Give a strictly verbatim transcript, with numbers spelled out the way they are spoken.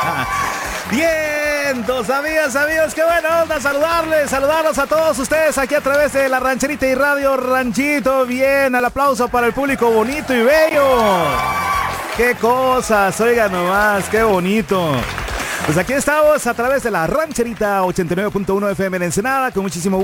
Bien, dos amigas, amigos, qué buena onda saludarles, saludarlos a todos ustedes aquí a través de la Rancherita y Radio Ranchito. Bien, al aplauso para el público bonito y bello. Qué cosas, oigan nomás, qué bonito. Pues aquí estamos a través de la Rancherita ochenta y nueve punto uno F M en Ensenada, con muchísimo